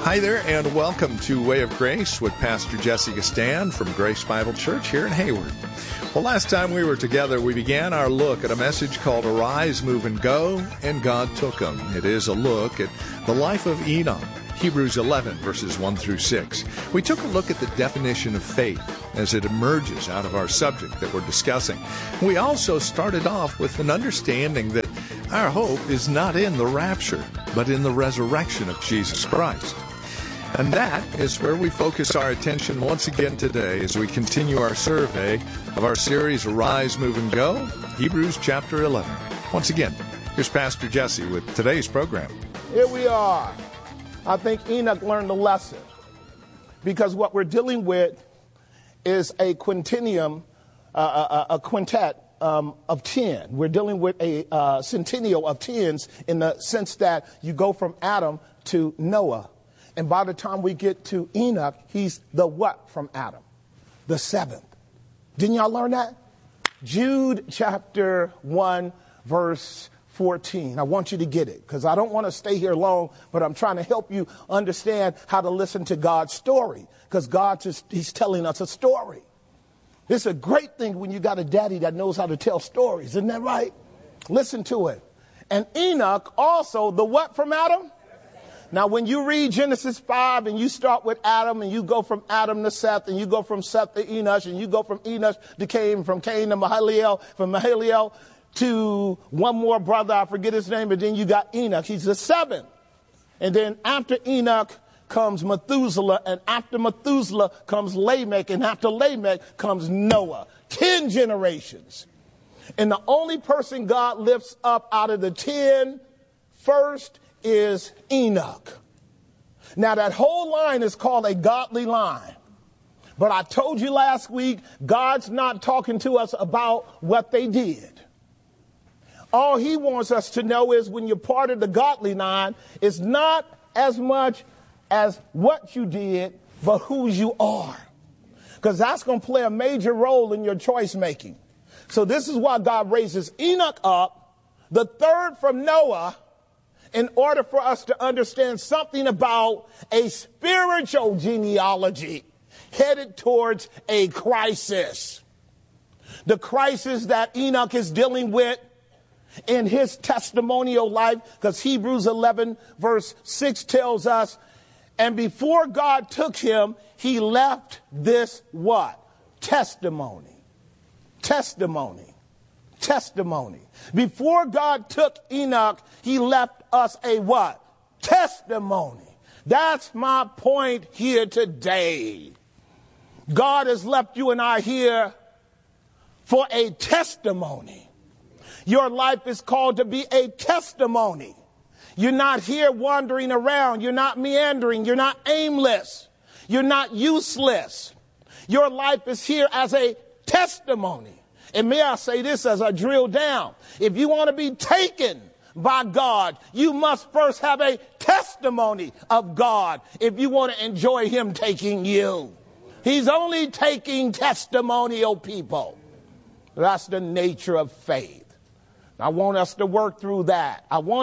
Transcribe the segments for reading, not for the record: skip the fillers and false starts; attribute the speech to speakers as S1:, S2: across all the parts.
S1: Hi there, and welcome to Way of Grace with Pastor Jesse Gastan from Grace Bible Church here in Hayward. Well, last time we were together, we began our look at a message called Arise, Move, and Go, and God Took 'Em. It is a look at the life of Enoch, Hebrews 11, verses 1 through 6. We took a look at the definition of faith as it emerges out of our subject that we're discussing. We also started off with an understanding that our hope is not in the rapture, but in the resurrection of Jesus Christ. And that is where we focus our attention once again today as we continue our survey of our series, Arise, Move, and Go, Hebrews chapter 11. Once again, here's Pastor Jesse with today's program.
S2: Here we are. I think Enoch learned a lesson, because what we're dealing with is a quintet of 10. We're dealing with a centennial of tens in the sense that you go from Adam to Noah. And by the time we get to Enoch, he's the what from Adam? The seventh. Didn't y'all learn that? Jude chapter 1, verse 14. I want you to get it, because I don't want to stay here long, but I'm trying to help you understand how to listen to God's story, because he's telling us a story. It's a great thing when you got a daddy that knows how to tell stories. Isn't that right? Listen to it. And Enoch also, the what from Adam? Now, when you read Genesis 5 and you start with Adam and you go from Adam to Seth and you go from Seth to Enosh and you go from Enosh to Cain, from Cain to Mahalalel, from Mahalalel to one more brother, I forget his name, but then you got Enoch. He's the seventh. And then after Enoch comes Methuselah, and after Methuselah comes Lamech, and after Lamech comes Noah. 10 generations. And the only person God lifts up out of the 10 first is Enoch. Now, that whole line is called a godly line. But I told you last week, God's not talking to us about what they did. All he wants us to know is when you're part of the godly line, it's not as much as what you did, but who you are. Because that's going to play a major role in your choice making. So this is why God raises Enoch up, the third from Noah, in order for us to understand something about a spiritual genealogy headed towards a crisis. The crisis that Enoch is dealing with in his testimonial life, because Hebrews 11 verse 6 tells us, and before God took him, he left this what? Testimony. Testimony. Testimony. Before God took Enoch, he left us a what? Testimony. That's my point here today. God has left you and I here for a testimony. Your life is called to be a testimony. You're not here wandering around. You're not meandering. You're not aimless. You're not useless. Your life is here as a testimony. And may I say this as I drill down. If you want to be taken by God, you must first have a testimony of God if you want to enjoy him taking you. He's only taking testimonial people. That's the nature of faith. I want us to work through that.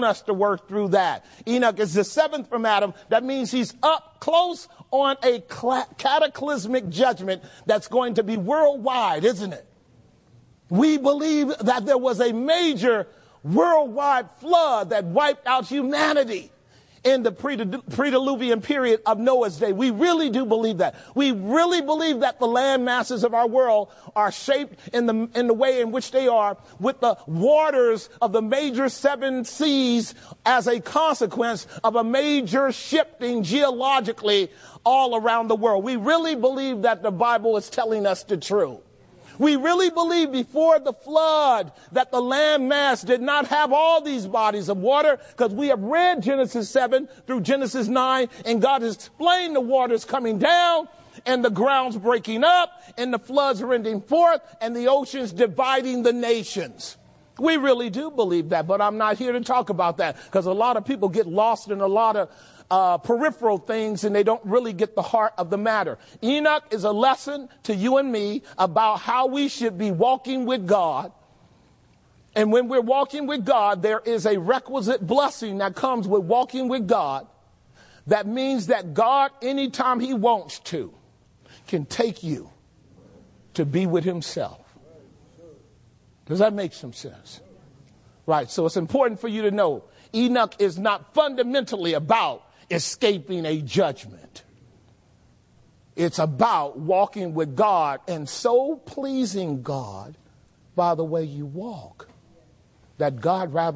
S2: Enoch is the seventh from Adam. That means he's up close on a cataclysmic judgment that's going to be worldwide, isn't it? We believe that there was a major worldwide flood that wiped out humanity in the pre-diluvian period of Noah's day. We really do believe that. We really believe that the land masses of our world are shaped in the way in which they are, with the waters of the major 7 seas as a consequence of a major shifting geologically all around the world. We really believe that the Bible is telling us the truth. We really believe before the flood that the land mass did not have all these bodies of water, because we have read Genesis 7 through Genesis 9, and God has explained the waters coming down and the grounds breaking up and the floods rending forth and the oceans dividing the nations. We really do believe that, but I'm not here to talk about that, because a lot of people get lost in a lot of peripheral things, and they don't really get the heart of the matter. Enoch is a lesson to you and me about how we should be walking with God. And when we're walking with God, there is a requisite blessing that comes with walking with God That means that God, anytime he wants to, can take you to be with himself. Does that make some sense? Right. So it's important for you to know Enoch is not fundamentally about escaping a judgment. It's about walking with God and so pleasing God by the way you walk that God rather